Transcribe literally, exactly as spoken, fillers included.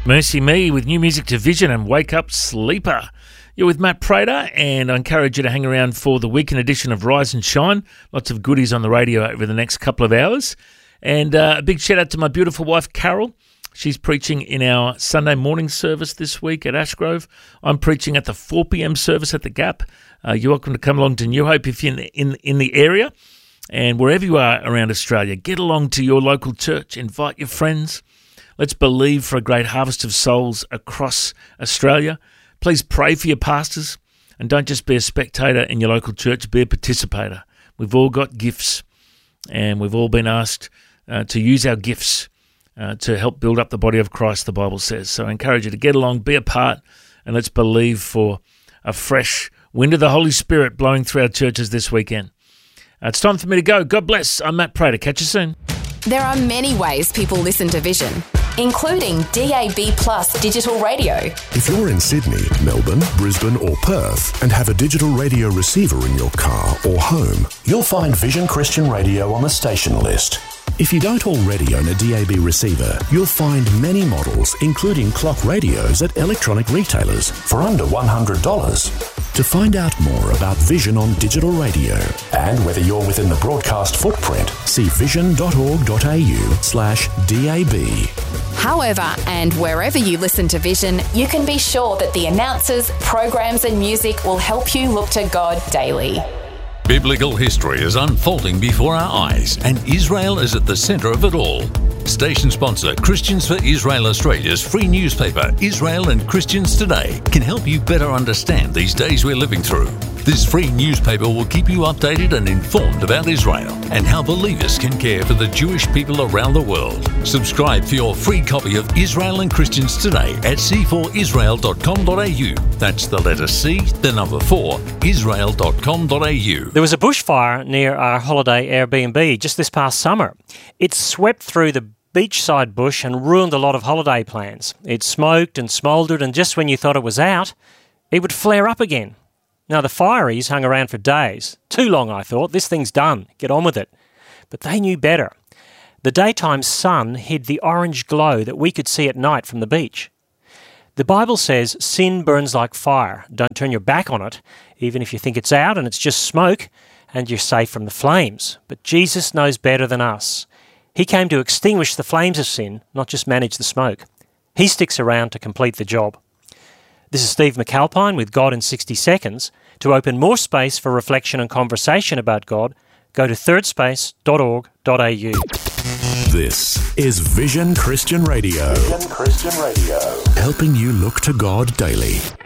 Mercy Me with new music to Vision and Wake Up Sleeper. You're with Matt Prater, and I encourage you to hang around for the weekend edition of Rise and Shine. Lots of goodies on the radio over the next couple of hours. And uh, a big shout out to my beautiful wife, Carol. She's preaching in our Sunday morning service this week at Ashgrove. I'm preaching at the four p.m. service at the Gap. Uh, you're welcome to come along to New Hope if you're in the, in, in the area. And wherever you are around Australia, get along to your local church. Invite your friends. Let's believe for a great harvest of souls across Australia. Please pray for your pastors, and don't just be a spectator in your local church, be a participator. We've all got gifts, and we've all been asked uh, to use our gifts uh, to help build up the body of Christ, the Bible says. So I encourage you to get along, be a part, and let's believe for a fresh wind of the Holy Spirit blowing through our churches this weekend. Uh, it's time for me to go. God bless. I'm Matt Prater. Catch you soon. There are many ways people listen to Vision, including D A B plus digital radio. If you're in Sydney, Melbourne, Brisbane or Perth and have a digital radio receiver in your car or home, you'll find Vision Christian Radio on the station list. If you don't already own a D A B receiver, you'll find many models, including clock radios at electronic retailers for under one hundred dollars. To find out more about Vision on digital radio and whether you're within the broadcast footprint, see vision.org.au slash DAB. However, and wherever you listen to Vision, you can be sure that the announcers, programs and music will help you look to God daily. Biblical history is unfolding before our eyes, and Israel is at the centre of it all. Station sponsor Christians for Israel Australia's free newspaper, Israel and Christians Today, can help you better understand these days we're living through. This free newspaper will keep you updated and informed about Israel and how believers can care for the Jewish people around the world. Subscribe for your free copy of Israel and Christians Today at c four israel dot com dot a u. That's the letter C, the number four, israel dot com dot a u. There was a bushfire near our holiday Airbnb just this past summer. It swept through the beachside bush and ruined a lot of holiday plans. It smoked and smouldered, and just when you thought it was out, it would flare up again. Now, the fireys hung around for days. Too long, I thought. This thing's done. Get on with it. But they knew better. The daytime sun hid the orange glow that we could see at night from the beach. The Bible says sin burns like fire. Don't turn your back on it, even if you think it's out and it's just smoke and you're safe from the flames. But Jesus knows better than us. He came to extinguish the flames of sin, not just manage the smoke. He sticks around to complete the job. This is Steve McAlpine with God in sixty seconds. To open more space for reflection and conversation about God, go to third space dot org dot a u. This is Vision Christian Radio. Vision Christian Radio. Helping you look to God daily.